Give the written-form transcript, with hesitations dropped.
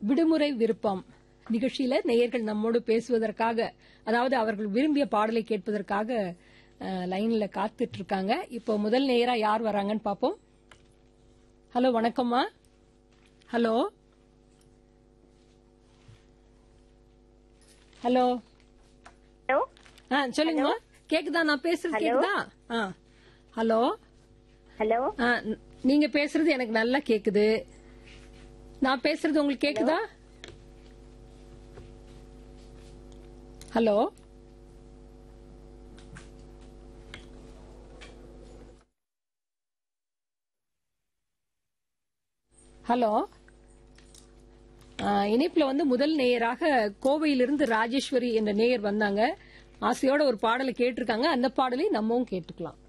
விடுமுறை விருப்பம் நிகழ்ச்சியில நேயர்கள் நம்மோடு பேசுவதற்காக, அதாவது அவர்கள் விரும்பிய பாடலை கேட்பதற்காக லைன்ல காத்துட்டு இருக்காங்க. இப்போ முதல் நேயரா யார் வராங்கன்னு பாப்போம். ஹலோ, வணக்கம்மா. Hello hello hello. சொல்லுங்கம்மா. கேக்குதா? நான் பேசுறது கேக்குதா? Hello hello. நீங்க பேசுறது எனக்கு நல்லா கேக்குது. நான் பேசுறது உங்களுக்கு கேக்குதா? ஹலோ. ஹலோ. இணைப்புல முதல் நேயராக கோவையிலிருந்து ராஜேஸ்வரி என்ற நேயர் வந்தாங்க. ஆசையோட ஒரு பாடலை கேட்டிருக்காங்க. அந்த பாடலை நம்மவும் கேட்டுக்கலாம்.